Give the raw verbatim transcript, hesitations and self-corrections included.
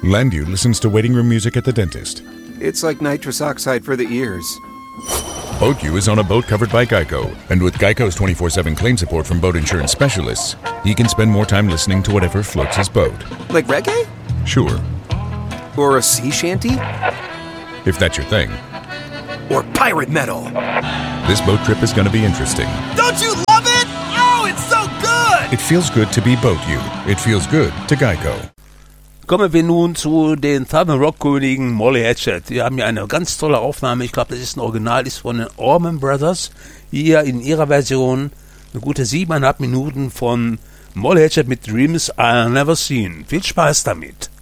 Landu listens to waiting room music at the dentist. It's like nitrous oxide for the ears. BoatU is on a boat covered by Geico, and with Geico's twenty-four seven claim support from boat insurance specialists, he can spend more time listening to whatever floats his boat. Like reggae? Sure. Or a sea shanty? If that's your thing. Or pirate metal? This boat trip is going to be interesting. Don't you love it? Oh, it's so good! It feels good to be BoatU. It feels good to Geico. Kommen wir nun zu den Southern Rock Königen Molly Hatchet. Die haben ja eine ganz tolle Aufnahme. Ich glaube, das ist ein Original, ist von den Allman Brothers. Hier in ihrer Version eine gute siebeneinhalb Minuten von Molly Hatchet mit Dreams I've Never Seen. Viel Spaß damit.